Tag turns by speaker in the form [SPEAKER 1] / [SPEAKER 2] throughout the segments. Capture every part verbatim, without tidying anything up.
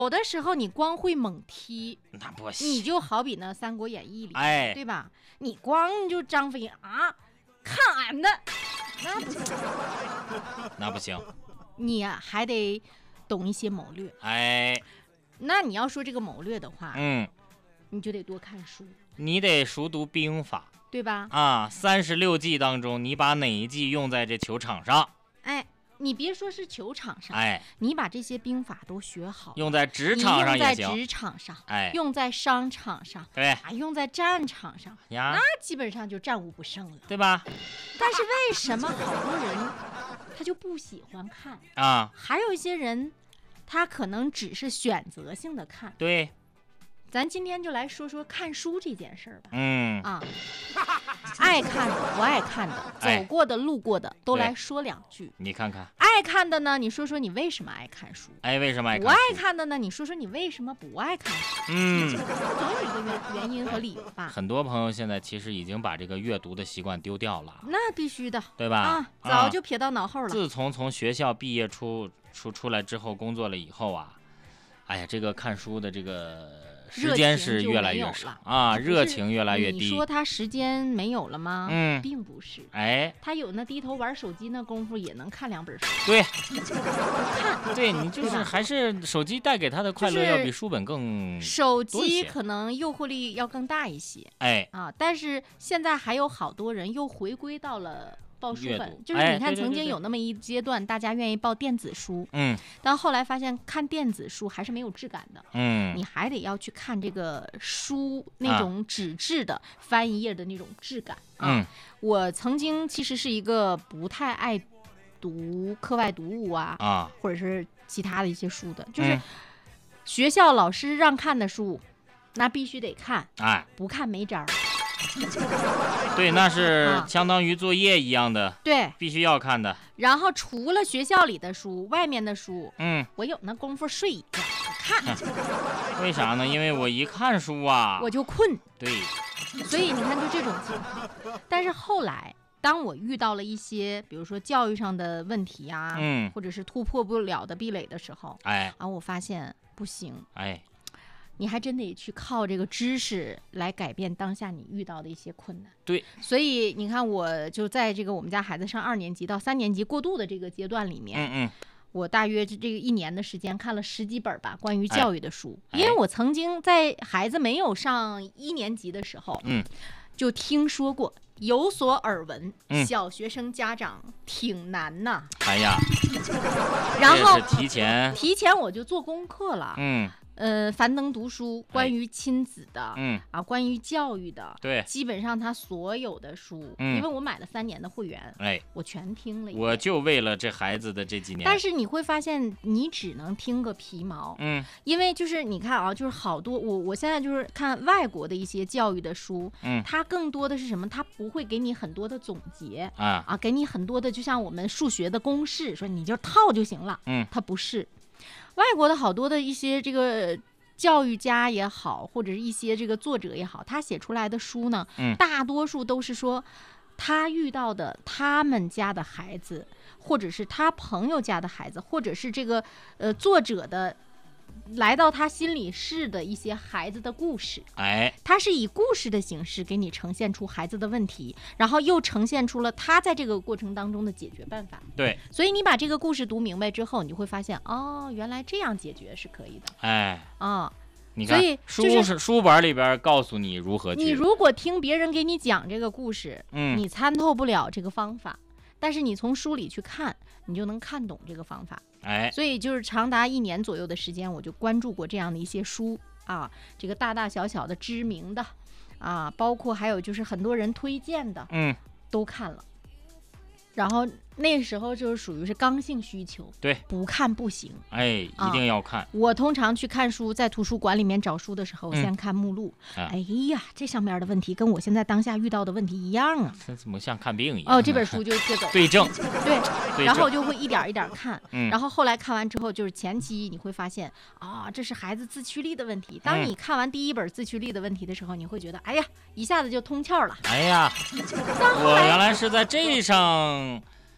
[SPEAKER 1] 有的时候你光会猛踢，
[SPEAKER 2] 那不行。
[SPEAKER 1] 你就好比那《三国演义》里，
[SPEAKER 2] 哎，
[SPEAKER 1] 对吧？你光就张飞啊，看俺的，那不行，
[SPEAKER 2] 那不行。
[SPEAKER 1] 你呀、啊、还得懂一些谋略。
[SPEAKER 2] 哎，
[SPEAKER 1] 那你要说这个谋略的话，
[SPEAKER 2] 嗯，
[SPEAKER 1] 你就得多看书，
[SPEAKER 2] 你得熟读兵法，
[SPEAKER 1] 对吧？
[SPEAKER 2] 啊，三十六计当中，你把哪一计用在这球场上？
[SPEAKER 1] 哎，你别说是球场上，
[SPEAKER 2] 哎，
[SPEAKER 1] 你把这些兵法都学好，
[SPEAKER 2] 用在职场上也行。
[SPEAKER 1] 用在职场上，
[SPEAKER 2] 哎，
[SPEAKER 1] 用在商场上，
[SPEAKER 2] 对
[SPEAKER 1] 啊，用在战场上
[SPEAKER 2] 呀，
[SPEAKER 1] 那基本上就战无不胜了，
[SPEAKER 2] 对吧？
[SPEAKER 1] 但是为什么好多人他就不喜欢看
[SPEAKER 2] 啊？
[SPEAKER 1] 还有一些人，他可能只是选择性的看。
[SPEAKER 2] 对，
[SPEAKER 1] 咱今天就来说说看书这件事儿吧。
[SPEAKER 2] 嗯
[SPEAKER 1] 啊，爱看的、不爱看的、
[SPEAKER 2] 哎
[SPEAKER 1] 走过的、路过的，都来说两句。
[SPEAKER 2] 你看看，
[SPEAKER 1] 爱看的呢，你说说你为什么爱看书？
[SPEAKER 2] 哎，为什么爱看
[SPEAKER 1] 不
[SPEAKER 2] 书？
[SPEAKER 1] 爱看的呢，你说说你为什么不爱看书？
[SPEAKER 2] 嗯，
[SPEAKER 1] 总有一个原原因和理由吧。
[SPEAKER 2] 很多朋友现在其实已经把这个阅读的习惯丢掉了，
[SPEAKER 1] 那必须的，
[SPEAKER 2] 对吧？
[SPEAKER 1] 啊，早就撇到脑后了。
[SPEAKER 2] 自从从学校毕业出出出来之后，工作了以后啊，哎呀，这个看书的这个时间是越来越少啊，热情越来越低。
[SPEAKER 1] 你说他时间没有了吗？
[SPEAKER 2] 嗯，
[SPEAKER 1] 并不是。
[SPEAKER 2] 哎，
[SPEAKER 1] 他有那低头玩手机那功夫，也能看两本书。
[SPEAKER 2] 对，
[SPEAKER 1] 看，
[SPEAKER 2] 对你就是还是手机带给他的快乐要比书本更、
[SPEAKER 1] 就是、手机可能诱惑力要更大一些。
[SPEAKER 2] 哎
[SPEAKER 1] 啊，但是现在还有好多人又回归到了报书本，就是你看，
[SPEAKER 2] 哎、
[SPEAKER 1] 曾经有那么一阶段，大家愿意报电子书，
[SPEAKER 2] 嗯，
[SPEAKER 1] 但后来发现看电子书还是没有质感的，
[SPEAKER 2] 嗯，
[SPEAKER 1] 你还得要去看这个书那种纸质的、啊、翻一页的那种质感啊。
[SPEAKER 2] 嗯，
[SPEAKER 1] 我曾经其实是一个不太爱读课外读物啊，
[SPEAKER 2] 啊，
[SPEAKER 1] 或者是其他的一些书的，就是学校老师让看的书，那必须得看，
[SPEAKER 2] 哎，
[SPEAKER 1] 不看没招儿。
[SPEAKER 2] 对，那是相当于作业一样的，
[SPEAKER 1] 啊、对，
[SPEAKER 2] 必须要看的。
[SPEAKER 1] 然后除了学校里的书，外面的书，
[SPEAKER 2] 嗯，
[SPEAKER 1] 我有那功夫睡一觉，不看。
[SPEAKER 2] 为啥呢？因为我一看书啊，
[SPEAKER 1] 我就困。
[SPEAKER 2] 对，
[SPEAKER 1] 所以你看，就这种情况。但是后来，当我遇到了一些，比如说教育上的问题啊，
[SPEAKER 2] 嗯，
[SPEAKER 1] 或者是突破不了的壁垒的时候，
[SPEAKER 2] 哎，
[SPEAKER 1] 啊，我发现不行，
[SPEAKER 2] 哎。
[SPEAKER 1] 你还真得去靠这个知识来改变当下你遇到的一些困难。
[SPEAKER 2] 对，
[SPEAKER 1] 所以你看，我就在这个我们家孩子上二年级到三年级过渡的这个阶段里面，
[SPEAKER 2] 嗯嗯，
[SPEAKER 1] 我大约这个一年的时间看了十几本吧关于教育的书，
[SPEAKER 2] 哎、
[SPEAKER 1] 因为我曾经在孩子没有上一年级的时候，
[SPEAKER 2] 嗯，
[SPEAKER 1] 就听说过。有所耳闻、
[SPEAKER 2] 嗯，
[SPEAKER 1] 小学生家长挺难呐。
[SPEAKER 2] 哎呀，
[SPEAKER 1] 然后
[SPEAKER 2] 提前
[SPEAKER 1] 提前我就做功课了。
[SPEAKER 2] 嗯，
[SPEAKER 1] 呃，樊登读书关于亲子的，
[SPEAKER 2] 嗯
[SPEAKER 1] 啊，关于教育的，
[SPEAKER 2] 对，
[SPEAKER 1] 基本上他所有的书，
[SPEAKER 2] 嗯，
[SPEAKER 1] 因为我买了三年的会员，
[SPEAKER 2] 哎，
[SPEAKER 1] 我全听了一遍。
[SPEAKER 2] 我就为了这孩子的这几年。
[SPEAKER 1] 但是你会发现，你只能听个皮毛，
[SPEAKER 2] 嗯，
[SPEAKER 1] 因为就是你看啊，就是好多我我现在就是看外国的一些教育的书，
[SPEAKER 2] 嗯，
[SPEAKER 1] 它更多的是什么？它不会给你很多的总结
[SPEAKER 2] 啊
[SPEAKER 1] 啊，给你很多的，就像我们数学的公式，说你就套就行了，
[SPEAKER 2] 嗯，
[SPEAKER 1] 它不是。外国的好多的一些这个教育家也好，或者是一些这个作者也好，他写出来的书呢，
[SPEAKER 2] 嗯，
[SPEAKER 1] 大多数都是说他遇到的他们家的孩子，或者是他朋友家的孩子，或者是这个呃作者的来到他心里室的一些孩子的故事。
[SPEAKER 2] 哎，
[SPEAKER 1] 他是以故事的形式给你呈现出孩子的问题，然后又呈现出了他在这个过程当中的解决办法。
[SPEAKER 2] 对，
[SPEAKER 1] 所以你把这个故事读明白之后，你就会发现，哦，原来这样解决是可以的。
[SPEAKER 2] 哎，
[SPEAKER 1] 啊，
[SPEAKER 2] 你看，
[SPEAKER 1] 所以
[SPEAKER 2] 书、
[SPEAKER 1] 就是
[SPEAKER 2] 书本里边告诉你如何。
[SPEAKER 1] 你如果听别人给你讲这个故事，
[SPEAKER 2] 嗯，
[SPEAKER 1] 你参透不了这个方法，但是你从书里去看，你就能看懂这个方法。
[SPEAKER 2] 哎，
[SPEAKER 1] 所以就是长达一年左右的时间，我就关注过这样的一些书啊，这个大大小小的知名的啊，包括还有就是很多人推荐的，
[SPEAKER 2] 嗯，
[SPEAKER 1] 都看了。然后那时候就是属于是刚性需求，
[SPEAKER 2] 对，
[SPEAKER 1] 不看不行，
[SPEAKER 2] 哎，一定要看。
[SPEAKER 1] 啊、我通常去看书，在图书馆里面找书的时候，
[SPEAKER 2] 嗯、
[SPEAKER 1] 先看目录、
[SPEAKER 2] 啊。
[SPEAKER 1] 哎呀，这上面的问题跟我现在当下遇到的问题一样啊，
[SPEAKER 2] 这怎么像看病一样？
[SPEAKER 1] 哦，这本书就这个
[SPEAKER 2] 对症，
[SPEAKER 1] 对，然后就会一点一点看、
[SPEAKER 2] 嗯，
[SPEAKER 1] 然后后来看完之后，就是前期你会发现啊、哦，这是孩子自驱力的问题。当你看完第一本自驱力的问题的时候，你会觉得，哎呀，一下子就通窍了。
[SPEAKER 2] 哎呀，我原来是在这上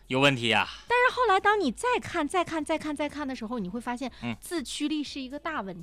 [SPEAKER 2] 有问题呀。
[SPEAKER 1] 但是后来当你再看、再看、再看、再看的时候，你会发现
[SPEAKER 2] 嗯
[SPEAKER 1] 自驱力是一个大问题。